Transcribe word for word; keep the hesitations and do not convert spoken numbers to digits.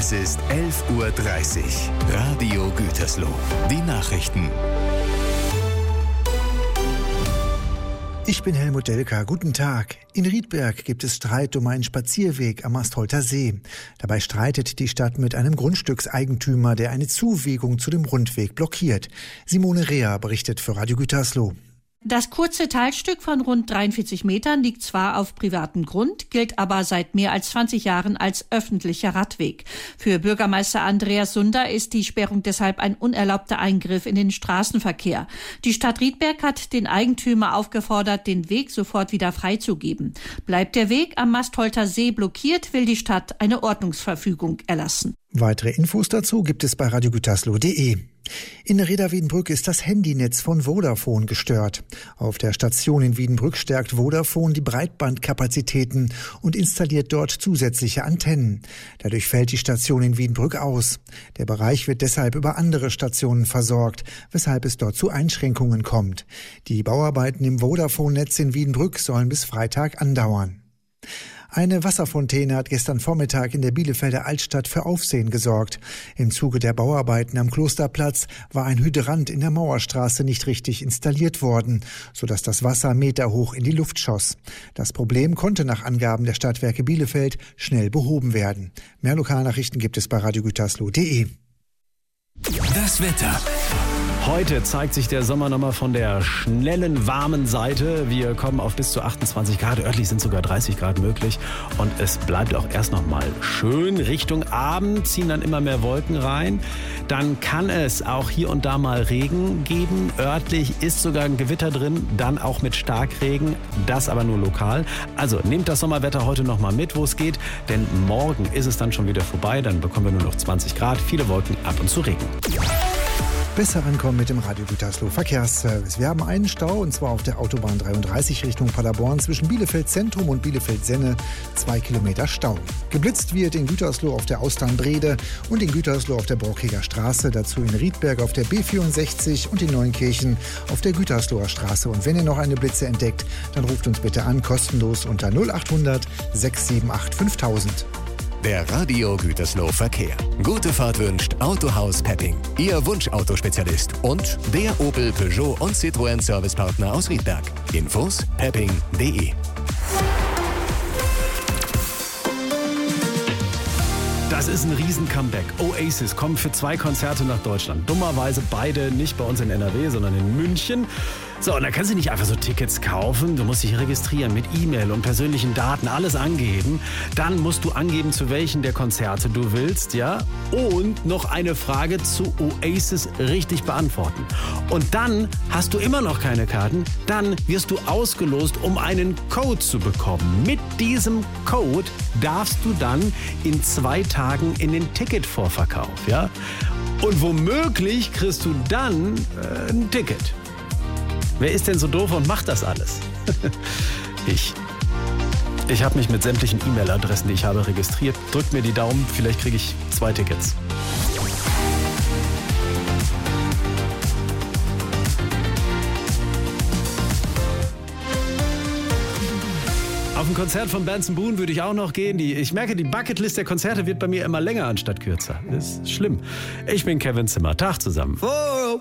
Es ist elf Uhr dreißig. Radio Gütersloh. Die Nachrichten. Ich bin Helmut Delka. Guten Tag. In Riedberg gibt es Streit um einen Spazierweg am Astholter See. Dabei streitet die Stadt mit einem Grundstückseigentümer, der eine Zuwegung zu dem Rundweg blockiert. Simone Rea berichtet für Radio Gütersloh. Das kurze Teilstück von rund dreiundvierzig Metern liegt zwar auf privatem Grund, gilt aber seit mehr als zwanzig Jahren als öffentlicher Radweg. Für Bürgermeister Andreas Sunder ist die Sperrung deshalb ein unerlaubter Eingriff in den Straßenverkehr. Die Stadt Riedberg hat den Eigentümer aufgefordert, den Weg sofort wieder freizugeben. Bleibt der Weg am Astholter See blockiert, will die Stadt eine Ordnungsverfügung erlassen. Weitere Infos dazu gibt es bei radio gütersloh punkt de. In Reda-Wiedenbrück ist das Handynetz von Vodafone gestört. Auf der Station in Wiedenbrück stärkt Vodafone die Breitbandkapazitäten und installiert dort zusätzliche Antennen. Dadurch fällt die Station in Wiedenbrück aus. Der Bereich wird deshalb über andere Stationen versorgt, weshalb es dort zu Einschränkungen kommt. Die Bauarbeiten im Vodafone-Netz in Wiedenbrück sollen bis Freitag andauern. Eine Wasserfontäne hat gestern Vormittag in der Bielefelder Altstadt für Aufsehen gesorgt. Im Zuge der Bauarbeiten am Klosterplatz war ein Hydrant in der Mauerstraße nicht richtig installiert worden, sodass das Wasser meterhoch in die Luft schoss. Das Problem konnte nach Angaben der Stadtwerke Bielefeld schnell behoben werden. Mehr Lokalnachrichten gibt es bei radio gütersloh punkt de. Das Wetter. Heute zeigt sich der Sommer nochmal von der schnellen, warmen Seite. Wir kommen auf bis zu achtundzwanzig Grad. Örtlich sind sogar dreißig Grad möglich. Und es bleibt auch erst nochmal schön. Richtung Abend ziehen dann immer mehr Wolken rein. Dann kann es auch hier und da mal Regen geben. Örtlich ist sogar ein Gewitter drin. Dann auch mit Starkregen. Das aber nur lokal. Also nehmt das Sommerwetter heute nochmal mit, wo es geht. Denn morgen ist es dann schon wieder vorbei. Dann bekommen wir nur noch zwanzig Grad. Viele Wolken, ab und zu Regen. Besser rankommen mit dem Radio Gütersloh Verkehrsservice. Wir haben einen Stau, und zwar auf der Autobahn dreiunddreißig Richtung Paderborn zwischen Bielefeld Zentrum und Bielefeld Senne. Zwei Kilometer Stau. Geblitzt wird in Gütersloh auf der Austern-Brede und in Gütersloh auf der Borkiger Straße. Dazu in Riedberg auf der B vierundsechzig und in Neunkirchen auf der Gütersloher Straße. Und wenn ihr noch eine Blitze entdeckt, dann ruft uns bitte an, kostenlos unter null achthundert sechs sieben acht fünftausend. Der Radio Gütersloh Verkehr. Gute Fahrt wünscht Autohaus Pepping, Ihr Wunschautospezialist, und der Opel, Peugeot und Citroën Servicepartner aus Riedberg. Infos pepping punkt de. Das ist ein Riesen-Comeback. Oasis kommen für zwei Konzerte nach Deutschland. Dummerweise beide nicht bei uns in N R W, sondern in München. So, und da kannst du nicht einfach so Tickets kaufen. Du musst dich registrieren mit E-Mail und persönlichen Daten, alles angeben. Dann musst du angeben, zu welchen der Konzerte du willst, ja? Und noch eine Frage zu Oasis richtig beantworten. Und dann hast du immer noch keine Karten. Dann wirst du ausgelost, um einen Code zu bekommen. Mit diesem Code darfst du dann in zwei Tagen in den Ticketvorverkauf, ja? Und womöglich kriegst du dann äh, ein Ticket. Wer ist denn so doof und macht das alles? Ich. Ich habe mich mit sämtlichen E-Mail-Adressen, die ich habe, registriert. Drückt mir die Daumen, vielleicht kriege ich zwei Tickets. Auf ein Konzert von Benson Boone würde ich auch noch gehen. Die, ich merke, die Bucketlist der Konzerte wird bei mir immer länger anstatt kürzer. Das ist schlimm. Ich bin Kevin Zimmer. Tag zusammen. Oh.